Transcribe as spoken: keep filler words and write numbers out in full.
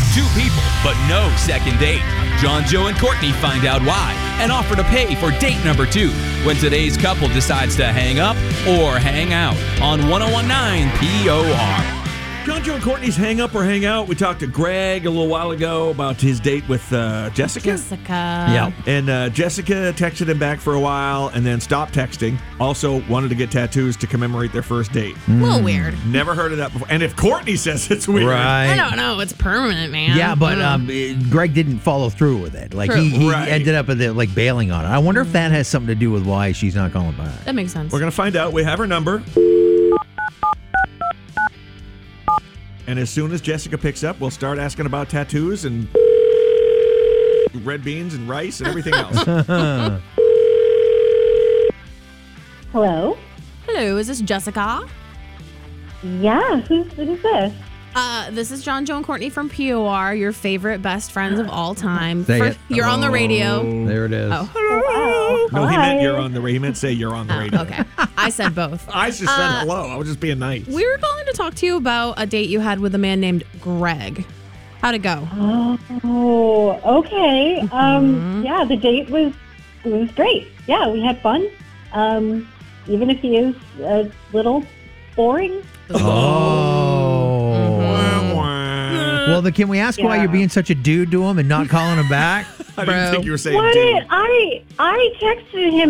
Two people, but no second date. John, Joe, and Courtney find out why and offer to pay for date number two when today's couple decides to hang up or hang out on one oh one nine P O R. John, Joe, and Courtney's Hang Up or Hang Out. We talked to Greg a little while ago about his date with uh, Jessica. Jessica. Yeah. And uh, Jessica texted him back for a while and then stopped texting. Also wanted to get tattoos to commemorate their first date. A little weird. Never heard of that before. And if Courtney says it's weird. I Right. don't know. It's permanent, man. Yeah, but Ugh. um, it- Greg didn't follow through with it. Like True. he, he Right. ended up with it, like bailing on it. I wonder if that has something to do with why she's not calling back. That makes sense. We're going to find out. We have her number. And as soon as Jessica picks up, we'll start asking about tattoos and red beans and rice and everything else. Hello? Hello, is this Jessica? Yeah, who's, who's this? Uh, this is John, Joe, and Courtney from P O R, your favorite best friends of all time. Say First- it. You're on the radio. There it is. Oh, Wow. No, he Hi. meant you're on the radio. He meant say you're on the radio. oh, okay. I said both. I just said Uh, hello. I was just being nice. We were calling to talk to you about a date you had with a man named Greg. How'd it go? Oh, okay. Um, yeah, the date was it was great. Yeah, we had fun. Um, even if he is a little boring. Oh. Mm-hmm. Wah, wah. Well, then can we ask why Yeah. you're being such a dude to him and not calling him back? I didn't Bro. think you were saying What? dude. I I texted him